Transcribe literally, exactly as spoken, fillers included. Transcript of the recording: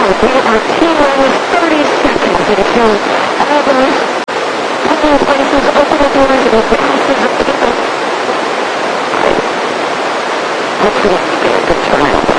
We are T minus thirty seconds until all those picking places, open the doors, and passes up the Hopefully, it's a good trial.